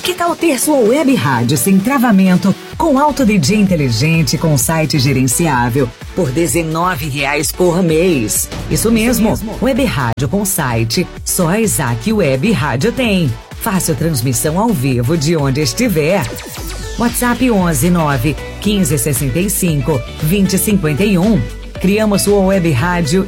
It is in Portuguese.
Que tal ter sua web rádio sem travamento, com alto DJ inteligente, com site gerenciável, por R$19 por mês? Isso mesmo, web rádio com site, só a Isaac Web Rádio tem. Fácil transmissão ao vivo de onde estiver. WhatsApp 11 9 15 65 20 51. Criamos sua web rádio